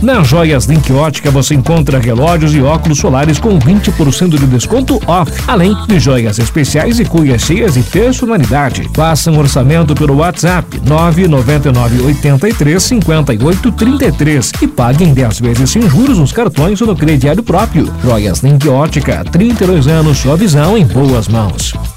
Na Joias Link Ótica você encontra relógios e óculos solares com 20% de desconto off, além de joias especiais e cuias cheias e personalidade. Faça um orçamento pelo WhatsApp 999835833 e pague em 10 vezes sem juros nos cartões ou no crediário próprio. Joias Link Ótica, 32 anos, sua visão em boas mãos.